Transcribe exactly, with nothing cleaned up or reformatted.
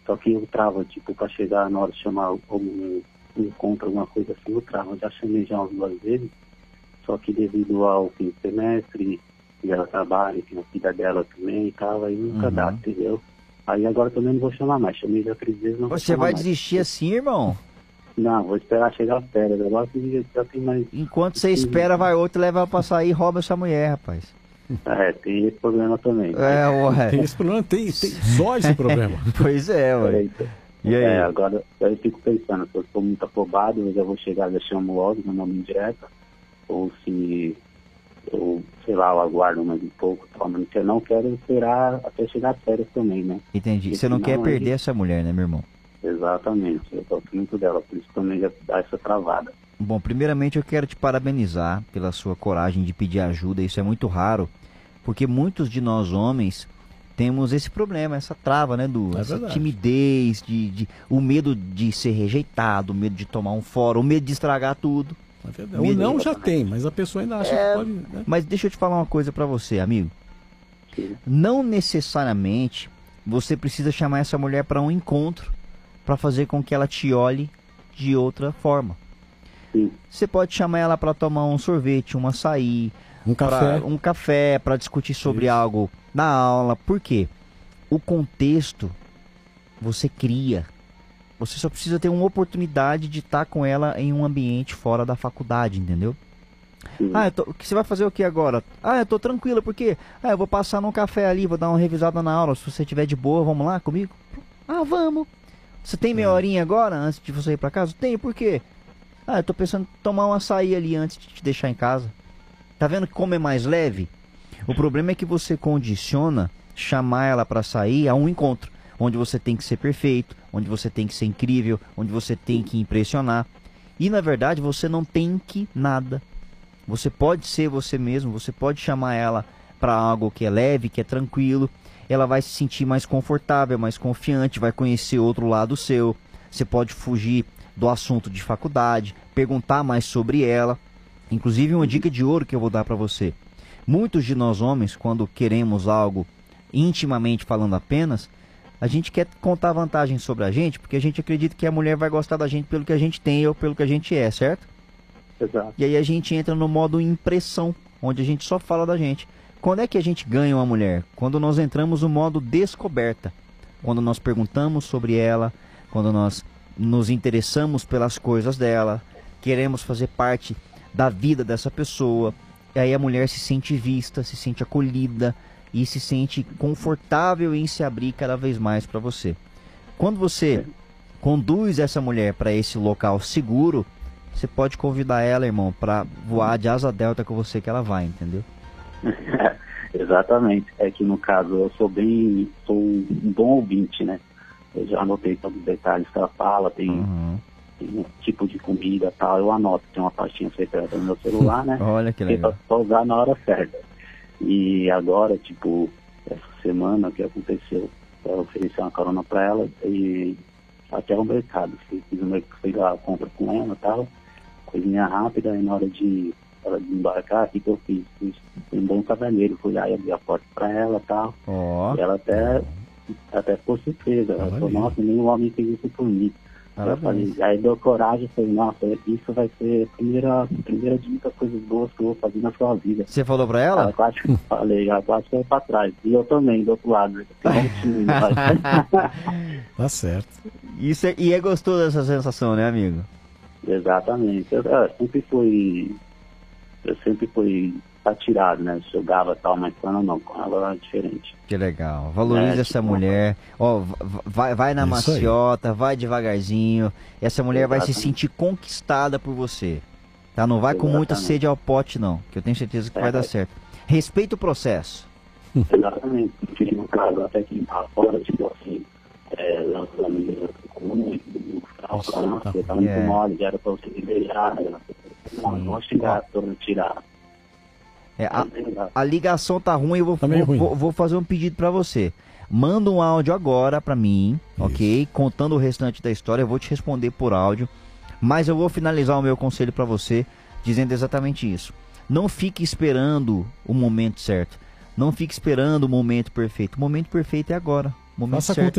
Só que eu trava, tipo, pra chegar na hora de chamar algum encontro, alguma coisa assim, eu trava. Já chamei já umas duas vezes, só que devido ao fim do semestre, e ela trabalha, tem a filha dela também e tal, aí nunca Uhum. dá, entendeu? Aí agora também não vou chamar mais, chamei já três vezes, não vou Você chamar vai mais. desistir assim, irmão? Não, vou esperar chegar as férias, agora que já tem mais... Enquanto você espera, vai outro, leva ela pra sair e rouba essa mulher, rapaz. É, tem esse problema também. É, ué. Tem esse problema, tem, tem só esse problema. Pois é, ué. E aí? É, agora eu fico pensando, se eu for muito afobado, eu já vou chegar, já chamo logo, no nome direto, ou se eu, sei lá, eu aguardo mais um pouco, tal, mas eu não quero esperar até chegar as férias também, né? Entendi. Porque Você não quer senão perder aí- essa mulher, né, meu irmão? Exatamente, eu gosto muito dela, por isso também já dá essa travada. Bom, primeiramente eu quero te parabenizar pela sua coragem de pedir ajuda. Isso é muito raro, porque muitos de nós homens temos esse problema, essa trava, né, Du? É Essa verdade. timidez, de, de, o medo de ser rejeitado, o medo de tomar um fora, o medo de estragar tudo. É verdade. O não já tem, mas a pessoa ainda acha É, que pode. Né? Mas deixa eu te falar uma coisa pra você, amigo. Sim. Não necessariamente você precisa chamar essa mulher para um encontro para fazer com que ela te olhe de outra forma. Sim. Você pode chamar ela para tomar um sorvete, um açaí, Um café. pra- um café para discutir sobre Isso. algo na aula. Por quê? O contexto você cria. Você só precisa ter uma oportunidade de estar com ela em um ambiente fora da faculdade, entendeu? Sim. Ah, eu tô, você vai fazer o que agora? Ah, eu tô tranquila, porque ah, eu vou passar num café ali, vou dar uma revisada na aula. Se você tiver de boa, vamos lá comigo? Ah, vamos. Você tem meia horinha agora, antes de você ir pra casa? Tenho, por quê? Ah, eu tô pensando em tomar um açaí ali antes de te deixar em casa. Tá vendo como é mais leve? O problema é que você condiciona chamar ela pra sair a um encontro, onde você tem que ser perfeito, onde você tem que ser incrível, onde você tem que impressionar. E na verdade você não tem que nada. Você pode ser você mesmo, você pode chamar ela para algo que é leve, que é tranquilo. Ela vai se sentir mais confortável, mais confiante, vai conhecer outro lado seu. Você pode fugir do assunto de faculdade, perguntar mais sobre ela. Inclusive uma dica de ouro que eu vou dar para você. Muitos de nós homens, quando queremos algo intimamente falando apenas, a gente quer contar vantagem sobre a gente, porque a gente acredita que a mulher vai gostar da gente pelo que a gente tem ou pelo que a gente é, certo? Exato. E aí a gente entra no modo impressão, onde a gente só fala da gente. Quando é que a gente ganha uma mulher? Quando nós entramos no modo descoberta. Quando nós perguntamos sobre ela, quando nós nos interessamos pelas coisas dela, queremos fazer parte da vida dessa pessoa. E aí a mulher se sente vista, se sente acolhida e se sente confortável em se abrir cada vez mais para você. Quando você conduz essa mulher para esse local seguro, você pode convidar ela, irmão, para voar de asa delta com você que ela vai, entendeu? Exatamente. É que no caso eu sou bem, sou um bom ouvinte, né? Eu já anotei todos os detalhes que ela fala, tem, Uhum. tem um tipo de comida e tal, eu anoto, tem uma pastinha secreta no meu celular, né? Olha que Que é legal. pra usar na hora certa. E agora, tipo, essa semana o que aconteceu? Eu ofereci uma carona pra ela e até o mercado. Fiz, fiz, o merc- fiz a compra com ela e tal, coisinha rápida, e na hora de ela desembarcar, o que que eu fiz? Fiz um bom cavalheiro, fui lá e abri a porta pra ela e tal. Ó, E ela até, até ficou surpresa. Ela falou, Olha. nossa, nenhum homem fez isso por mim. Aí eu falei, aí deu coragem, falei, nossa, isso vai ser a primeira, primeira de muitas coisas boas que eu vou fazer na sua vida. você falou pra Ela ela? quase que falei, ela quase caiu pra trás. E eu também, do outro lado. Né? Tem um time, mas- Tá certo. Isso é, e é gostoso essa sensação, né, amigo? Exatamente. Eu, eu sempre fui. Eu sempre fui atirado, né? Jogava tal, mas com ela não, com ela é diferente. Que legal. Valorize É, essa tipo, mulher. Ó, v- vai, vai na Isso aí. maciota, vai devagarzinho. Essa mulher vai se Exatamente. sentir conquistada por você. Tá? Não vai com muita Exatamente. sede ao pote, não. Que eu tenho certeza que É. vai dar certo. Respeita o processo. Exatamente. Porque no caso, até que lá fora, tipo assim, é, lançando amigas comuns, no final, Nossa, nossa, tá. você tá muito É. mole, já era pra você me beijar. Né? Não, não vou chegar, tô me tirar. É, a, Não tem graça. a ligação tá ruim, eu vou, Tá meio vou, ruim. vou- vou fazer um pedido pra você. Manda um áudio agora pra mim, ok? Contando o restante da história, eu vou te responder por áudio. Mas eu vou finalizar o meu conselho pra você, dizendo exatamente isso. Não fique esperando o momento certo. Não fique esperando o momento perfeito. O momento perfeito é agora. O momento Faça certo